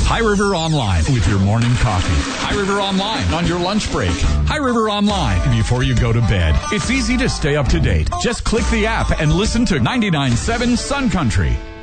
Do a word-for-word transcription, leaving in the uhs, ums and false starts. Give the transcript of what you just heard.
High River Online with your morning coffee. High River Online on your lunch break. High River Online before you go to bed. It's easy to stay up to date. Just click the app and listen to ninety-nine point seven Sun Country.